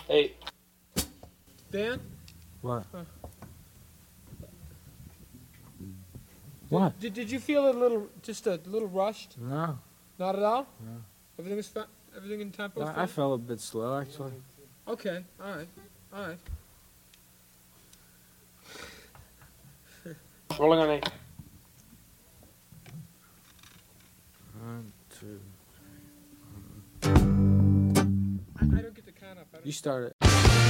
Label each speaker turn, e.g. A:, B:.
A: Hey.
B: Dan?
C: What?
B: Huh.
C: What?
B: Did you feel just a little rushed?
C: No.
B: Not at all?
C: No.
B: Everything in tempo?
C: I felt a bit slow, actually.
B: Okay, alright. Alright.
A: Rolling on 8.
C: 1, 2.
B: I don't get to count up.
C: You started.